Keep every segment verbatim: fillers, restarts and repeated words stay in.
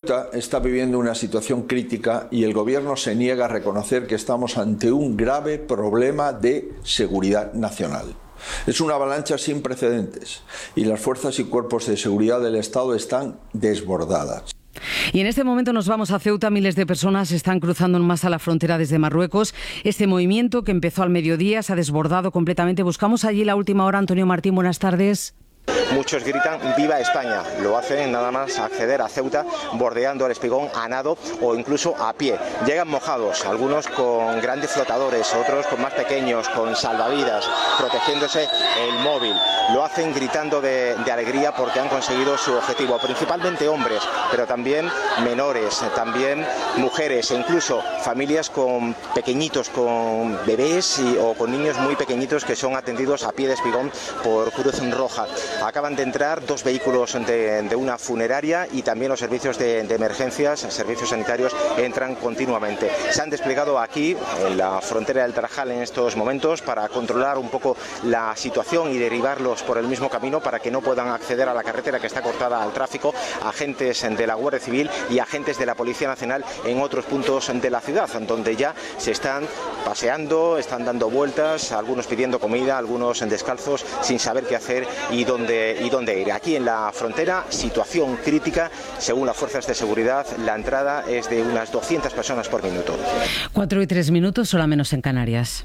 Ceuta está viviendo una situación crítica y el gobierno se niega a reconocer que estamos ante un grave problema de seguridad nacional. Es una avalancha sin precedentes y las fuerzas y cuerpos de seguridad del Estado están desbordadas. Y en este momento nos vamos a Ceuta. Miles de personas están cruzando en masa la frontera desde Marruecos. Este movimiento, que empezó al mediodía, se ha desbordado completamente. Buscamos allí la última hora. Antonio Martín, buenas tardes. Muchos gritan ¡Viva España! Lo hacen nada más acceder a Ceuta, bordeando el Espigón a nado o incluso a pie. Llegan mojados, algunos con grandes flotadores, otros con más pequeños, con salvavidas, protegiéndose el móvil. Lo hacen gritando de, de alegría porque han conseguido su objetivo, principalmente hombres, pero también menores, también mujeres e incluso familias con pequeñitos, con bebés y, o con niños muy pequeñitos que son atendidos a pie de Espigón por Cruz Roja. Acaban de entrar dos vehículos de, de una funeraria y también los servicios de, de emergencias, servicios sanitarios, entran continuamente. Se han desplegado aquí, en la frontera del Tarajal, en estos momentos para controlar un poco la situación y derivarlos por el mismo camino para que no puedan acceder a la carretera que está cortada al tráfico, agentes de la Guardia Civil y agentes de la Policía Nacional en otros puntos de la ciudad, donde ya se están paseando, están dando vueltas, algunos pidiendo comida, algunos descalzos, sin saber qué hacer y dónde y dónde ir. Aquí en la frontera, situación crítica. Según las fuerzas de seguridad, la entrada es de unas doscientas personas por minuto. Cuatro y tres minutos, hora menos en Canarias.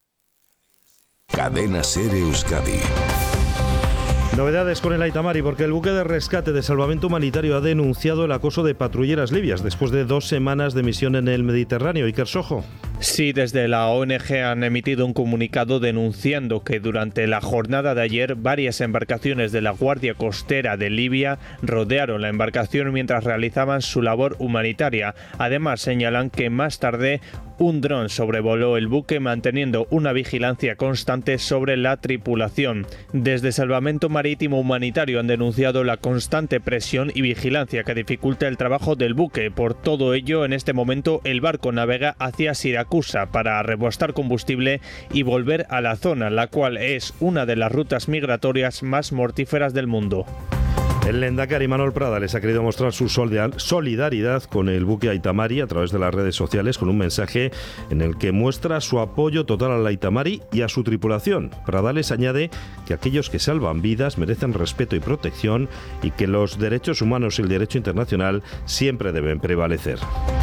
Cadena SER Euskadi. Novedades con el Aita Mari, porque el buque de rescate de salvamento humanitario ha denunciado el acoso de patrulleras libias después de dos semanas de misión en el Mediterráneo. Iker Sojo. Sí, desde la O N G han emitido un comunicado denunciando que durante la jornada de ayer varias embarcaciones de la Guardia Costera de Libia rodearon la embarcación mientras realizaban su labor humanitaria. Además, señalan que más tarde un dron sobrevoló el buque manteniendo una vigilancia constante sobre la tripulación. Desde Salvamento Marítimo Humanitario han denunciado la constante presión y vigilancia que dificulta el trabajo del buque. Por todo ello, en este momento el barco navega hacia Siracusa para repostar combustible y volver a la zona, la cual es una de las rutas migratorias más mortíferas del mundo. El lehendakari Manuel Prada les ha querido mostrar su solidaridad con el buque Aita Mari a través de las redes sociales con un mensaje en el que muestra su apoyo total al Aita Mari y a su tripulación. Prada les añade que aquellos que salvan vidas merecen respeto y protección y que los derechos humanos y el derecho internacional siempre deben prevalecer.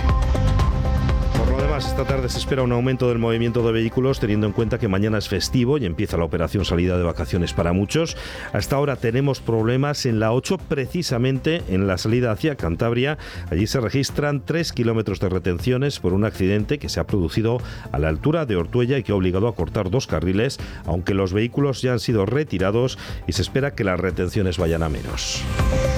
Esta tarde se espera un aumento del movimiento de vehículos, teniendo en cuenta que mañana es festivo y empieza la operación salida de vacaciones para muchos. Hasta ahora tenemos problemas en la ocho, precisamente en la salida hacia Cantabria. Allí se registran tres kilómetros de retenciones por un accidente que se ha producido a la altura de Ortuella y que ha obligado a cortar dos carriles, aunque los vehículos ya han sido retirados y se espera que las retenciones vayan a menos.